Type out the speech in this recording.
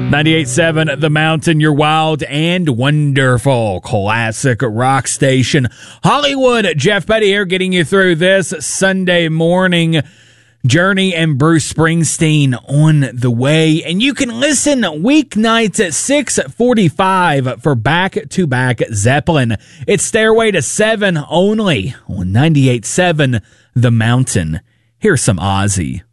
98.7 The Mountain, your wild and wonderful classic rock station. Hollywood, Jeff Petty here getting you through this Sunday morning. Journey and Bruce Springsteen on the way. And you can listen weeknights at 6:45 for back-to-back Zeppelin. It's Stairway to 7 only on 98.7 The Mountain. Here's some Ozzy.